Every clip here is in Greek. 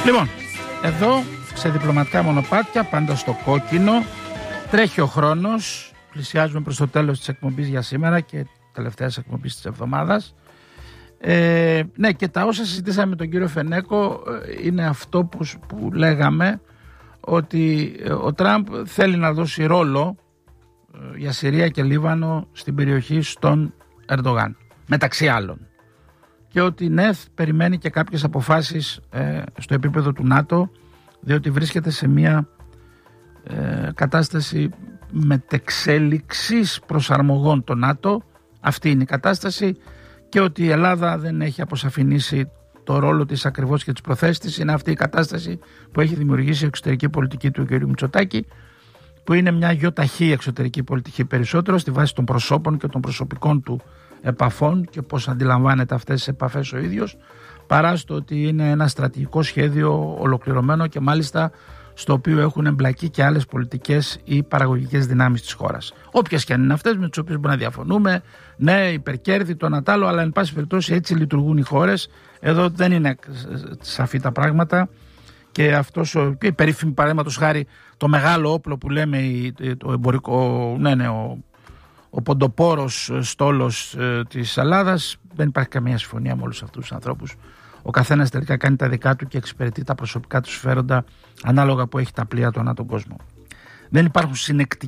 Λοιπόν, εδώ σε διπλωματικά μονοπάτια, πάντα στο κόκκινο, τρέχει ο χρόνος, πλησιάζουμε προς το τέλος της εκπομπής για σήμερα και τελευταίας εκπομπής της εβδομάδας. Ναι, και τα όσα συζητήσαμε με τον κύριο Φενέκο είναι αυτό που λέγαμε, ότι ο Τραμπ θέλει να δώσει ρόλο για Συρία και Λίβανο στην περιοχή στον Ερντογάν, μεταξύ άλλων. Και ότι ναι, περιμένει και κάποιες αποφάσεις στο επίπεδο του ΝΑΤΟ, διότι βρίσκεται σε μια κατάσταση μετεξέλιξης προσαρμογών το ΝΑΤΟ. Αυτή είναι η κατάσταση, και ότι η Ελλάδα δεν έχει αποσαφηνίσει το ρόλο της ακριβώς και τις προθέσεις της. Είναι αυτή η κατάσταση που έχει δημιουργήσει η εξωτερική πολιτική του κ. Μητσοτάκη, που είναι μια γιοταχή εξωτερική πολιτική περισσότερο στη βάση των προσώπων και των προσωπικών του επαφών και πώς αντιλαμβάνεται αυτές τις επαφές ο ίδιος, παρά στο ότι είναι ένα στρατηγικό σχέδιο ολοκληρωμένο και μάλιστα στο οποίο έχουν εμπλακεί και άλλες πολιτικές ή παραγωγικές δυνάμεις της χώρας. Όποιες και αν είναι αυτές, με τις οποίες μπορούμε να διαφωνούμε, ναι, υπερκέρδη, το ένα τ' άλλο, αλλά εν πάση περιπτώσει έτσι λειτουργούν οι χώρες. Εδώ δεν είναι σαφή τα πράγματα. Και αυτός η περίφημη, παραδείγματος χάρη, το μεγάλο όπλο που λέμε, το εμπορικό, ο ποντοπόρος στόλος της Ελλάδας, δεν υπάρχει καμία συμφωνία με όλους αυτούς τους ανθρώπους. Ο καθένας τελικά κάνει τα δικά του και εξυπηρετεί τα προσωπικά του συμφέροντα ανάλογα που έχει τα πλοία του ανά τον κόσμο. Δεν υπάρχουν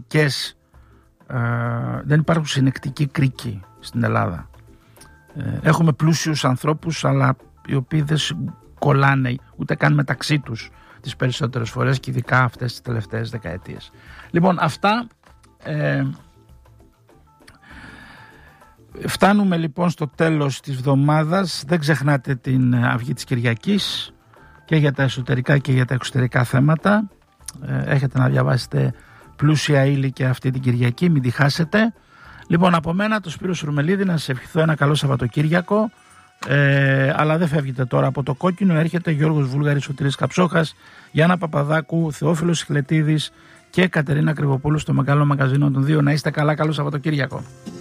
συνεκτικοί κρίκοι στην Ελλάδα. Έχουμε πλούσιους ανθρώπους, αλλά οι οποίοι δεν κολλάνε ούτε καν μεταξύ τους τις περισσότερες φορές, και ειδικά αυτές τις τελευταίες δεκαετίες. Λοιπόν, αυτά. Φτάνουμε λοιπόν στο τέλος της εβδομάδας. Δεν ξεχνάτε την αυγή της Κυριακής και για τα εσωτερικά και για τα εξωτερικά θέματα. Έχετε να διαβάσετε πλούσια ύλη και αυτή την Κυριακή, μην τη χάσετε. Λοιπόν, από μένα, το Σπύρο Σουρμελίδη, να σας ευχηθώ ένα καλό Σαββατοκύριακο. Αλλά δεν φεύγετε τώρα από το κόκκινο. Έρχεται Γιώργος Βούλγαρης, Σωτήρης Καψόχας, Γιάννα Παπαδάκου, Θεόφιλος Σιχλετίδης και Κατερίνα Κρυβοπούλου στο Μεγάλο Μαγκαζίνο των 2. Να είστε καλά, καλό Σαββατοκύριακο.